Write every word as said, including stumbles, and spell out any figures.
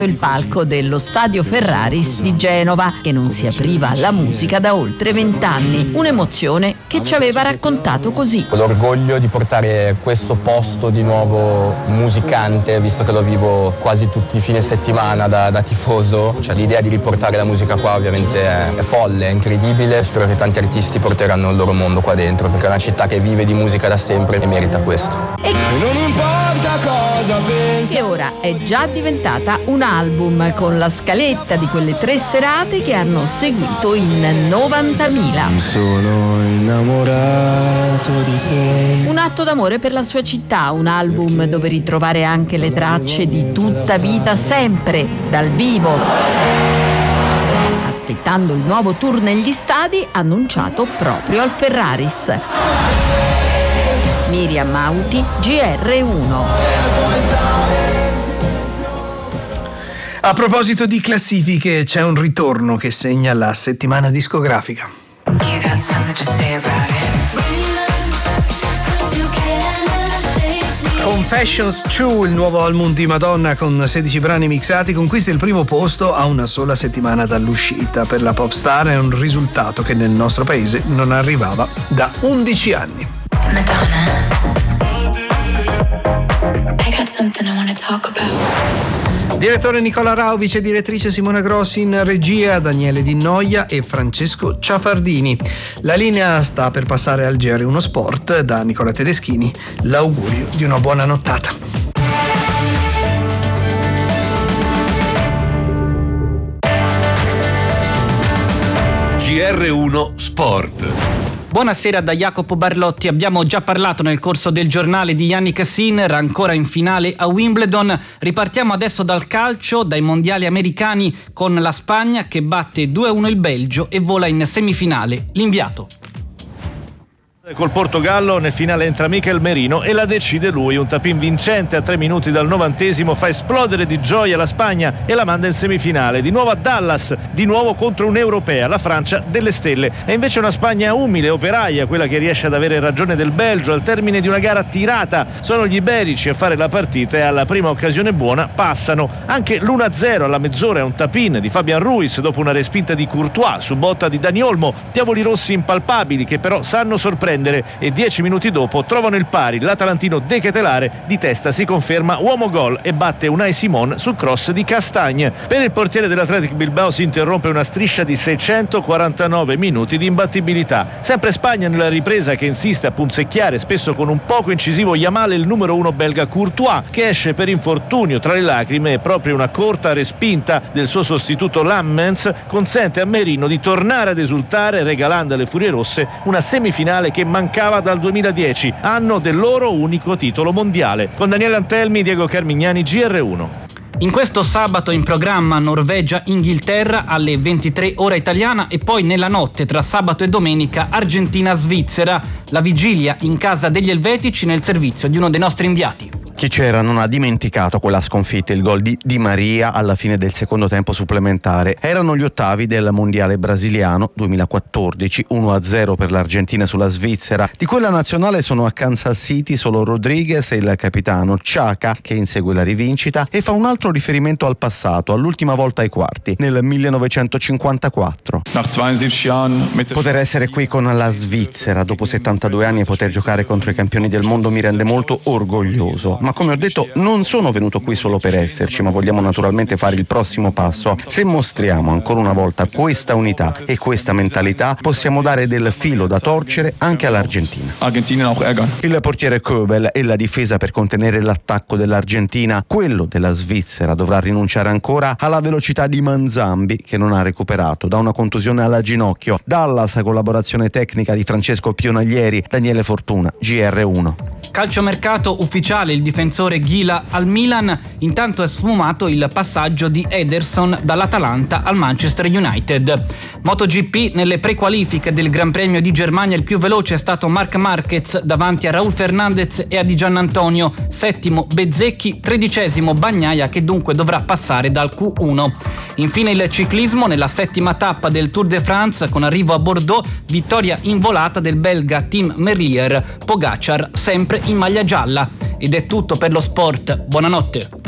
il palco dello Stadio Ferraris di Genova, che non si apriva alla musica da oltre vent'anni. Un'emozione che ci aveva raccontato così. L'orgoglio di portare questo posto di nuovo musicante, visto che lo vivo quasi tutti i fine settimana da, da tifoso. Cioè, l'idea di riportare la musica qua ovviamente è, è folle, è incredibile. Spero che tanti artisti porteranno il loro mondo qua dentro, perché è una città che vive di musica da sempre e merita questo. E non importa cosa pensi. E ora è già diventata un album con la scaletta di quelle tre serate che hanno seguito in novantamila. Sono innamorato di te. Un atto d'amore per la sua città, un album dove ritrovare anche le tracce di Tutta vita sempre, dal vivo. Aspettando il nuovo tour negli stadi annunciato proprio al Ferraris. Miriam Mauti, G R uno. A proposito di classifiche, c'è un ritorno che segna la settimana discografica. Confessions due, il nuovo album di Madonna con sedici brani mixati, conquista il primo posto a una sola settimana dall'uscita. Per la pop star è un risultato che nel nostro paese non arrivava da undici anni. Madonna, I got something I want to talk about. Direttore Nicola Rao, vice direttrice Simona Grossi, in regia Daniele Di Noia e Francesco Ciafardini. La linea sta per passare al G R uno Sport. Da Nicola Tedeschini l'augurio di una buona nottata. G R uno Sport. Buonasera da Jacopo Barlotti. Abbiamo già parlato nel corso del giornale di Jannik Sinner, ancora in finale a Wimbledon. Ripartiamo adesso dal calcio, dai mondiali americani, con la Spagna che batte due a uno il Belgio e vola in semifinale. L'inviato. Col Portogallo nel finale entra Mikel Merino e la decide lui. Un tap-in vincente a tre minuti dal novantesimo fa esplodere di gioia la Spagna e la manda in semifinale, di nuovo a Dallas, di nuovo contro un'europea, la Francia delle stelle. È invece una Spagna umile, operaia, quella che riesce ad avere ragione del Belgio al termine di una gara tirata. Sono gli iberici a fare la partita e alla prima occasione buona passano. Anche l'uno a zero alla mezz'ora è un tap-in di Fabian Ruiz dopo una respinta di Courtois su botta di Dani Olmo. Diavoli rossi impalpabili che però sanno sorprendere, e dieci minuti dopo trovano il pari. L'Atalantino De Ketelare di testa si conferma uomo gol e batte Unai Simon sul cross di Castagne. Per il portiere dell'Athletic Bilbao si interrompe una striscia di seicentoquarantanove minuti di imbattibilità. Sempre Spagna nella ripresa, che insiste a punzecchiare spesso con un poco incisivo Yamal il numero uno belga Courtois, che esce per infortunio tra le lacrime, e proprio una corta respinta del suo sostituto Lammens consente a Merino di tornare ad esultare, regalando alle Furie Rosse una semifinale che mancava dal duemiladieci, anno del loro unico titolo mondiale. Con Daniele Antelmi, Diego Carmignani, G R uno. In questo sabato in programma Norvegia-Inghilterra alle ventitré ora italiana, e poi nella notte tra sabato e domenica Argentina-Svizzera. La vigilia in casa degli elvetici nel servizio di uno dei nostri inviati. Chi c'era non ha dimenticato quella sconfitta, il gol di Di Maria alla fine del secondo tempo supplementare. Erano gli ottavi del mondiale brasiliano duemilaquattordici, uno a zero per l'Argentina sulla Svizzera. Di quella nazionale sono a Kansas City solo Rodriguez e il capitano Xhaka, che insegue la rivincita e fa un altro riferimento al passato, all'ultima volta ai quarti, nel millenovecentocinquantaquattro. Poter essere qui con la Svizzera dopo settantadue anni e poter giocare contro i campioni del mondo mi rende molto orgoglioso. Ma come ho detto, non sono venuto qui solo per esserci, ma vogliamo naturalmente fare il prossimo passo. Se mostriamo ancora una volta questa unità e questa mentalità, possiamo dare del filo da torcere anche all'Argentina. Il portiere Köbel e la difesa per contenere l'attacco dell'Argentina. Quello della Svizzera dovrà rinunciare ancora alla velocità di Manzambi, che non ha recuperato da una contusione alla ginocchio. Dallas, collaborazione tecnica di Francesco Pionaglieri, Daniele Fortuna, G R uno. Calciomercato ufficiale, il difensore Ghila al Milan. Intanto è sfumato il passaggio di Ederson dall'Atalanta al Manchester United. MotoGP, nelle prequalifiche del Gran Premio di Germania il più veloce è stato Marc Marquez davanti a Raul Fernandez e a Di Giannantonio, settimo Bezzecchi, tredicesimo Bagnaia, che dunque dovrà passare dal Q uno. Infine il ciclismo, nella settima tappa del Tour de France con arrivo a Bordeaux, vittoria in volata del belga Tim Merlier, Pogacar sempre in maglia gialla. Ed è tutto per lo sport, buonanotte.